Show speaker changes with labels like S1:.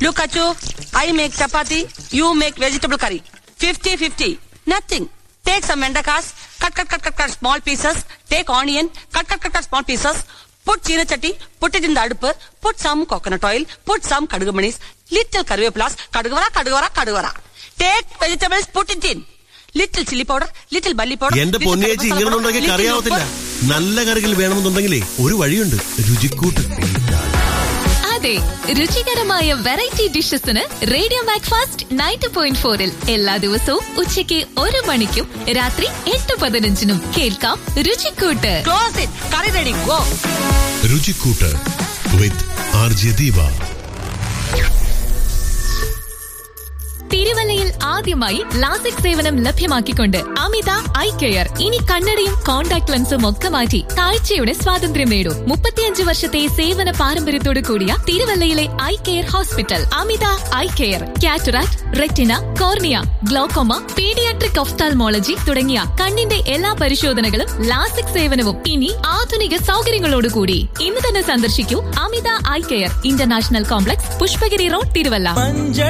S1: Look at you. I make chapati. You make vegetable curry. 50-50. Nothing. Take some vendakas. Cut small pieces. Take onion. Cut small pieces. Put china chatti. Put it in the adupu. Put some coconut oil. Put some kadugumanis. Little karvepulas. Kadugavara. Take vegetables. Put it in. Little chili powder. Little barley powder.
S2: എന്റെ പൊന്നേച്ചി ഇങ്ങനെ ഉണ്ടാക്കി കറിയാവത്തില്ല. നല്ല കറികൾ വേണമെന്നുണ്ടെങ്കിലേ ഒരു വഴിയുണ്ട്. രുചിക്കൂട്ട്.
S3: അതെ, രുചികരമായ variety ഡിഷസിന് radio Macfast 90.4 എല്ലാ ദിവസവും ഉച്ചയ്ക്ക് 1 മണിക്കും രാത്രി 8:15 കേൾക്കാം രുചിക്കൂട്ട്.
S2: രുചിക്കൂട്ട് വിത്ത് RJ ദീപ.
S3: തിരുവല്ലയിൽ ആദ്യമായി ലാസിക് സേവനം ലഭ്യമാക്കിക്കൊണ്ട് അമിത ഐ കെയർ. ഇനി കണ്ണടയും കോൺടാക്ട് ലെൻസും ഒക്കെ മാറ്റി കാഴ്ചയുടെ സ്വാതന്ത്ര്യം നേടൂ. 35 വർഷത്തെ സേവന പാരമ്പര്യത്തോട് കൂടിയ തിരുവല്ലയിലെ ഐ കെയർ ഹോസ്പിറ്റൽ അമിത eye care. Cataract, retina, cornea, glaucoma, paediatric ophthalmology തുടങ്ങിയ കണ്ണിന്റെ എല്ലാ പരിശോധനകളും ലാസിക് സേവനവും ഇനി ആധുനിക സൗകര്യങ്ങളോടുകൂടി. ഇന്ന് തന്നെ സന്ദർശിക്കൂ അമിത eye care, international complex, Pushpagiri road, Thiruvalla.